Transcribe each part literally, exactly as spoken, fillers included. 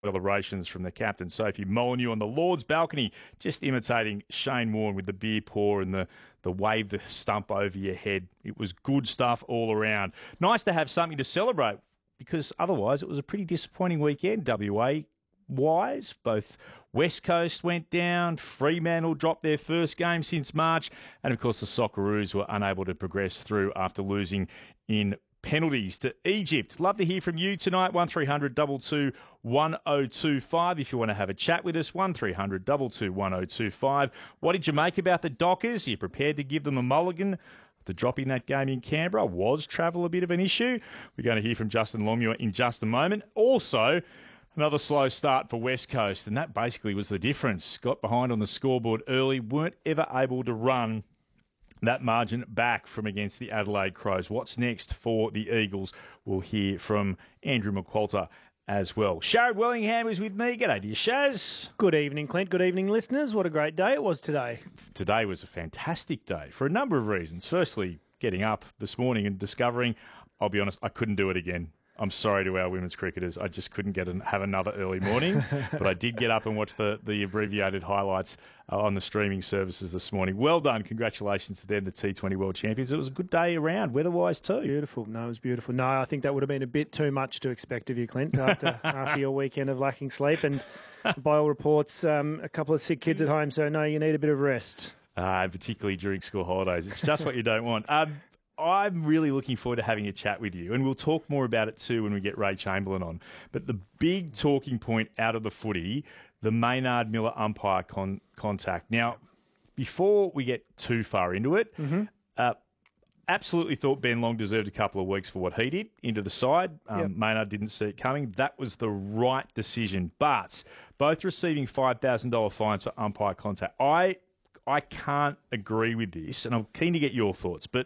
celebrations from the captain, Sophie Molyneux, on the Lord's balcony, just imitating Shane Warne with the beer pour and the, the wave the stump over your head. It was good stuff all around. Nice to have something to celebrate, because otherwise it was a pretty disappointing weekend, W A wise. Both West Coast went down, Fremantle dropped their first game since March, and of course the Socceroos were unable to progress through after losing in penalties to Egypt. Love to hear from you tonight. one three hundred two two one oh two five if you want to have a chat with us. one three hundred two two one oh two five. What did you make about the Dockers? Are you prepared to give them a mulligan? The dropping that game in Canberra, was travel a bit of an issue? We're going to hear from Justin Longmuir in just a moment. Also, another slow start for West Coast, and that basically was the difference. Got behind on the scoreboard early, weren't ever able to run that margin back from against the Adelaide Crows. What's next for the Eagles? We'll hear from Andrew McQualter as well. Sharad Wellingham is with me. G'day to you, Shaz. Good evening, Clint. Good evening, listeners. What a great day it was today. Today was a fantastic day for a number of reasons. Firstly, getting up this morning and discovering, I'll be honest, I couldn't do it again. I'm sorry to our women's cricketers. I just couldn't get an, have another early morning. But I did get up and watch the, the abbreviated highlights uh, on the streaming services this morning. Well done. Congratulations to them, the T twenty World Champions. It was a good day around, weather-wise too. Beautiful. No, it was beautiful. No, I think that would have been a bit too much to expect of you, Clint, after, after your weekend of lacking sleep. And by all reports, um, a couple of sick kids at home. So, no, you need a bit of rest. Uh, particularly during school holidays. It's just what you don't want. Um, I'm really looking forward to having a chat with you, and we'll talk more about it too when we get Ray Chamberlain on. But the big talking point out of the footy, the Maynard Miller umpire con- contact. Now, before we get too far into it, mm-hmm. uh, absolutely thought Ben Long deserved a couple of weeks for what he did into the side. Um, yep. Maynard didn't see it coming. That was the right decision. But both receiving five thousand dollars fines for umpire contact. I I can't agree with this, and I'm keen to get your thoughts, but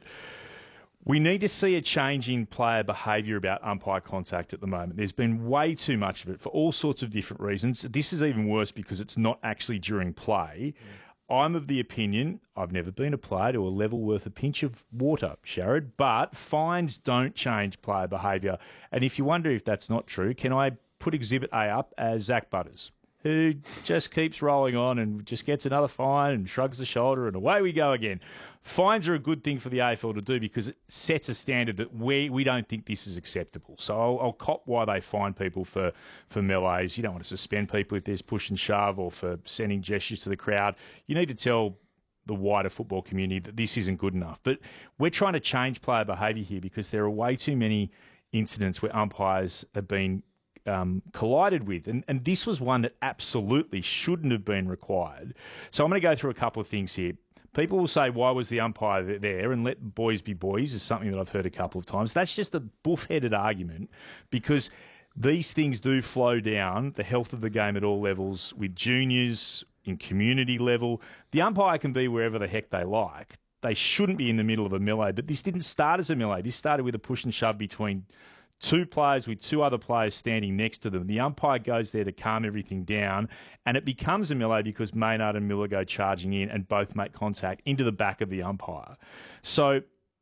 we need to see a change in player behaviour about umpire contact at the moment. There's been way too much of it for all sorts of different reasons. This is even worse because it's not actually during play. Yeah. I'm of the opinion, I've never been a player to a level worth a pinch of water, Sharad, but fines don't change player behaviour. And if you wonder if that's not true, can I put Exhibit A up as Zach Butters, who just keeps rolling on and just gets another fine and shrugs the shoulder and away we go again. Fines are a good thing for the A F L to do because it sets a standard that we we don't think this is acceptable. So I'll, I'll cop why they fine people for, for melees. You don't want to suspend people if there's push and shove or for sending gestures to the crowd. You need to tell the wider football community that this isn't good enough. But we're trying to change player behaviour here because there are way too many incidents where umpires have been Um, collided with. And, and this was one that absolutely shouldn't have been required. So I'm going to go through a couple of things here. People will say, why was the umpire there? And let boys be boys is something that I've heard a couple of times. That's just a buff-headed argument because these things do flow down the health of the game at all levels with juniors, in community level. The umpire can be wherever the heck they like. They shouldn't be in the middle of a melee, but this didn't start as a melee. This started with a push and shove between two players with two other players standing next to them. The umpire goes there to calm everything down, and it becomes a melee because Maynard and Miller go charging in and both make contact into the back of the umpire. So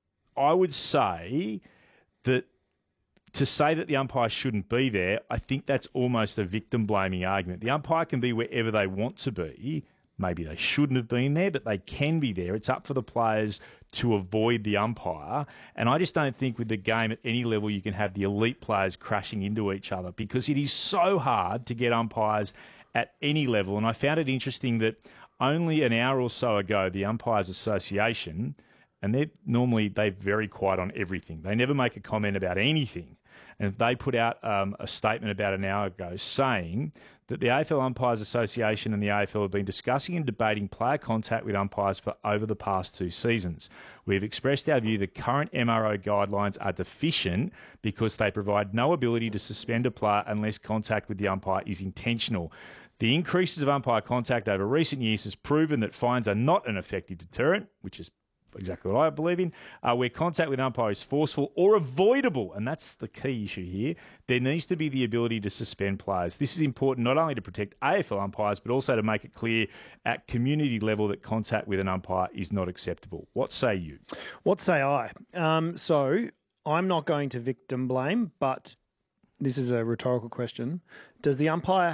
I would say that to say that the umpire shouldn't be there, I think that's almost a victim-blaming argument. The umpire can be wherever they want to be. Maybe they shouldn't have been there, but they can be there. It's up for the players to avoid the umpire. And I just don't think with the game at any level you can have the elite players crashing into each other because it is so hard to get umpires at any level. And I found it interesting that only an hour or so ago, the Umpires Association, and they're normally they're very quiet on everything. They never make a comment about anything. And they put out um, a statement about an hour ago saying that the A F L Umpires Association and the A F L have been discussing and debating player contact with umpires for over the past two seasons. We've expressed our view that current M R O guidelines are deficient because they provide no ability to suspend a player unless contact with the umpire is intentional. The increases of umpire contact over recent years has proven that fines are not an effective deterrent, which is exactly what I believe in, uh, where contact with umpire is forceful or avoidable, and that's the key issue here. There needs to be the ability to suspend players. This is important not only to protect A F L umpires, but also to make it clear at community level that contact with an umpire is not acceptable. What say you? What say I? Um, so I'm not going to victim blame, but this is a rhetorical question. Does the umpire